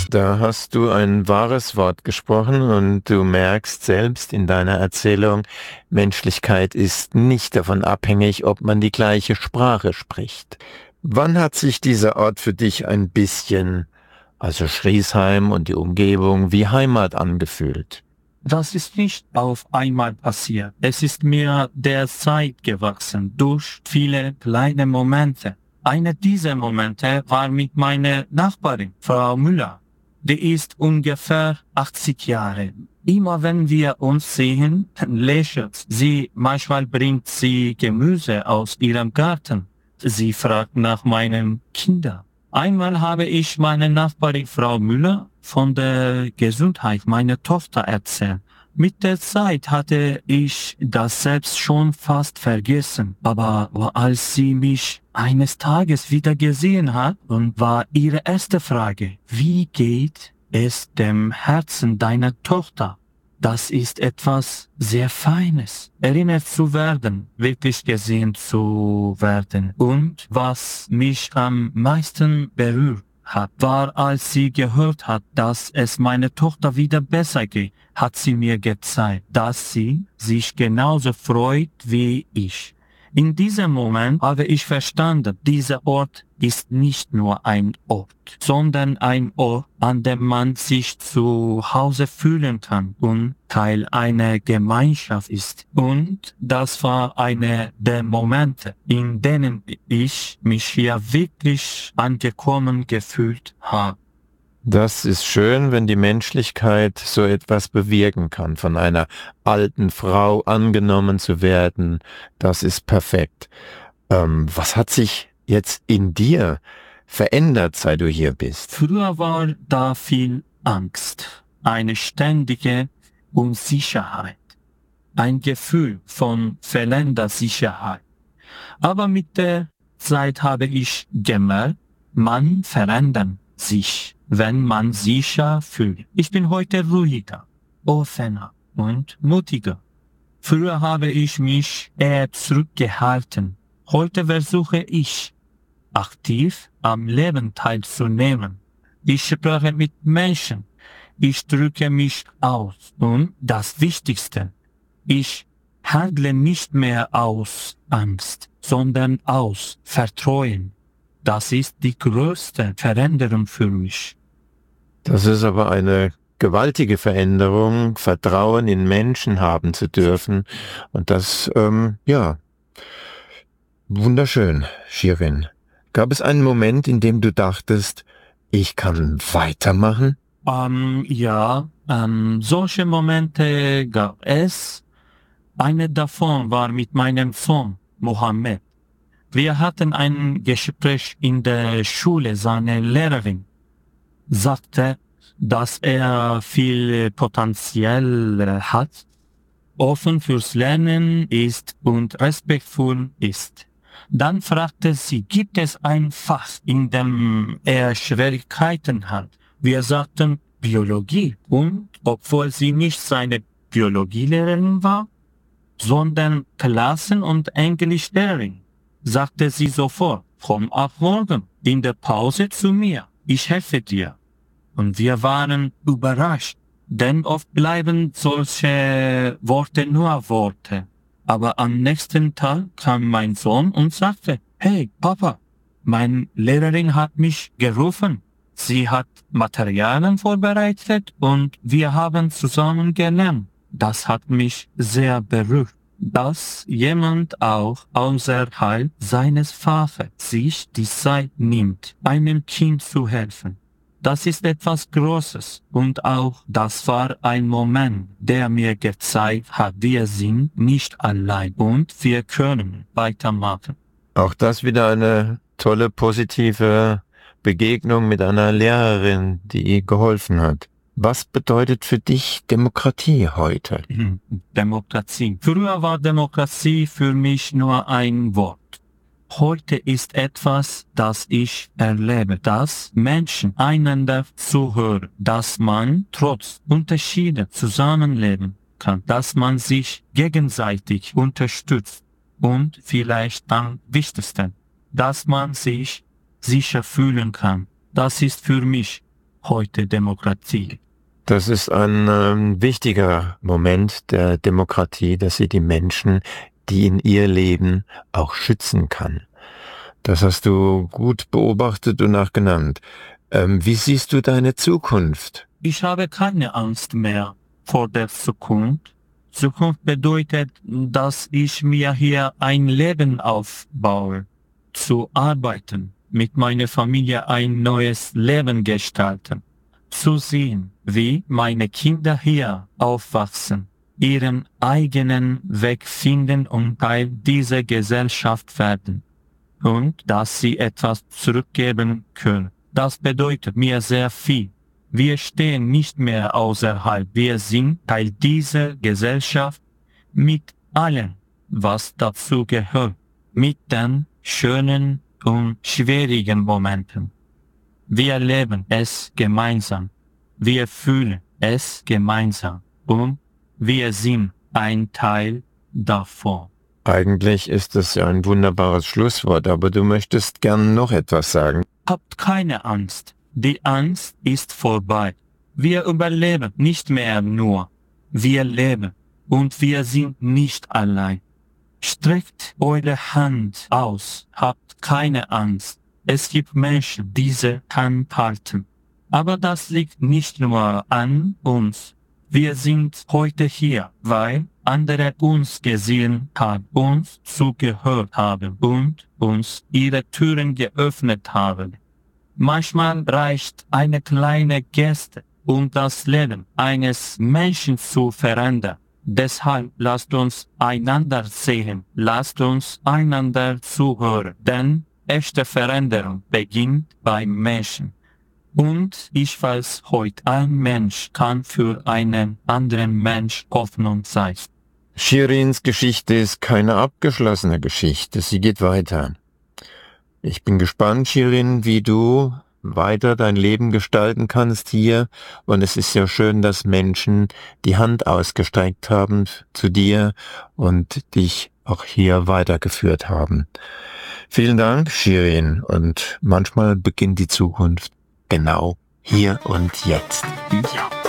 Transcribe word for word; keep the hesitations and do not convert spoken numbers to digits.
Da hast du ein wahres Wort gesprochen und du merkst selbst in deiner Erzählung, Menschlichkeit ist nicht davon abhängig, ob man die gleiche Sprache spricht. Wann hat sich dieser Ort für dich ein bisschen, also Schriesheim und die Umgebung, wie Heimat angefühlt? Das ist nicht auf einmal passiert. Es ist mir der Zeit gewachsen durch viele kleine Momente. Einer dieser Momente war mit meiner Nachbarin, Frau Müller. Die ist ungefähr achtzig Jahre. Immer wenn wir uns sehen, lächelt sie. Manchmal bringt sie Gemüse aus ihrem Garten. Sie fragt nach meinen Kindern. Einmal habe ich meiner Nachbarin Frau Müller von der Gesundheit meiner Tochter erzählt. Mit der Zeit hatte ich das selbst schon fast vergessen, aber als sie mich eines Tages wieder gesehen hat, und war ihre erste Frage: Wie geht es dem Herzen deiner Tochter? Das ist etwas sehr Feines, erinnert zu werden, wirklich gesehen zu werden. Und was mich am meisten berührt hat, war, als sie gehört hat, dass es meiner Tochter wieder besser geht, hat sie mir gezeigt, dass sie sich genauso freut wie ich. In diesem Moment habe ich verstanden, dieser Ort ist nicht nur ein Ort, sondern ein Ort, an dem man sich zu Hause fühlen kann und Teil einer Gemeinschaft ist. Und das war einer der Momente, in denen ich mich hier wirklich angekommen gefühlt habe. Das ist schön, wenn die Menschlichkeit so etwas bewirken kann, von einer alten Frau angenommen zu werden. Das ist perfekt. Ähm, was hat sich jetzt in dir verändert, seit du hier bist? Früher war da viel Angst, eine ständige Unsicherheit, ein Gefühl von fehlender Sicherheit. Aber mit der Zeit habe ich gemerkt, man verändert sich, wenn man sicher fühlt. Ich bin heute ruhiger, offener und mutiger. Früher habe ich mich eher zurückgehalten. Heute versuche ich, aktiv am Leben teilzunehmen. Ich spreche mit Menschen. Ich drücke mich aus. Und das Wichtigste, ich handle nicht mehr aus Angst, sondern aus Vertrauen. Das ist die größte Veränderung für mich. Das ist aber eine gewaltige Veränderung, Vertrauen in Menschen haben zu dürfen. Und das, ähm, ja, wunderschön, Shirin. Gab es einen Moment, in dem du dachtest, ich kann weitermachen? Ähm, ja, ähm, solche Momente gab es. Eine davon war mit meinem Sohn, Mohammed. Wir hatten ein Gespräch in der Schule. Seine Lehrerin sagte, dass er viel Potenzial hat, offen fürs Lernen ist und respektvoll ist. Dann fragte sie, gibt es ein Fach, in dem er Schwierigkeiten hat? Wir sagten Biologie. Und obwohl sie nicht seine Biologielehrerin war, sondern Klassen- und Englischlehrerin, sagte sie sofort, komm ab morgen in der Pause zu mir, ich helfe dir. Und wir waren überrascht, denn oft bleiben solche Worte nur Worte. Aber am nächsten Tag kam mein Sohn und sagte, hey Papa, meine Lehrerin hat mich gerufen. Sie hat Materialien vorbereitet und wir haben zusammen gelernt. Das hat mich sehr berührt, dass jemand auch außerhalb seines Faches sich die Zeit nimmt, einem Kind zu helfen. Das ist etwas Großes und auch das war ein Moment, der mir gezeigt hat, wir sind nicht allein und wir können weitermachen. Auch das wieder eine tolle, positive Begegnung mit einer Lehrerin, die geholfen hat. Was bedeutet für dich Demokratie heute? Demokratie. Früher war Demokratie für mich nur ein Wort. Heute ist etwas, das ich erlebe, dass Menschen einander zuhören, dass man trotz Unterschiede zusammenleben kann, dass man sich gegenseitig unterstützt und vielleicht am wichtigsten, dass man sich sicher fühlen kann. Das ist für mich heute Demokratie. Das ist ein ähm, wichtiger Moment der Demokratie, dass sie die Menschen, die in ihr leben, auch schützen kann. Das hast du gut beobachtet und auch genannt. Ähm, wie siehst du deine Zukunft? Ich habe keine Angst mehr vor der Zukunft. Zukunft bedeutet, dass ich mir hier ein Leben aufbaue, zu arbeiten, mit meiner Familie ein neues Leben gestalten, zu sehen, wie meine Kinder hier aufwachsen, ihren eigenen Weg finden und Teil dieser Gesellschaft werden und dass sie etwas zurückgeben können. Das bedeutet mir sehr viel. Wir stehen nicht mehr außerhalb, wir sind Teil dieser Gesellschaft mit allem, was dazu gehört, mit den schönen und schwierigen Momenten. Wir leben es gemeinsam, wir fühlen es gemeinsam und wir sind ein Teil davon. Eigentlich ist das ja ein wunderbares Schlusswort, aber du möchtest gern noch etwas sagen. Habt keine Angst. Die Angst ist vorbei. Wir überleben nicht mehr nur. Wir leben und wir sind nicht allein. Streckt eure Hand aus. Habt keine Angst. Es gibt Menschen, die diese Hand halten. Aber das liegt nicht nur an uns. Wir sind heute hier, weil andere uns gesehen haben, uns zugehört haben und uns ihre Türen geöffnet haben. Manchmal reicht eine kleine Geste, um das Leben eines Menschen zu verändern. Deshalb lasst uns einander sehen, lasst uns einander zuhören, denn echte Veränderung beginnt beim Menschen. Und ich weiß heute, ein Mensch kann für einen anderen Mensch Hoffnung sein. Shirins Geschichte ist keine abgeschlossene Geschichte, sie geht weiter. Ich bin gespannt, Shirin, wie du weiter dein Leben gestalten kannst hier. Und es ist ja schön, dass Menschen die Hand ausgestreckt haben zu dir und dich auch hier weitergeführt haben. Vielen Dank, Shirin. Und manchmal beginnt die Zukunft genau hier und jetzt. Ja.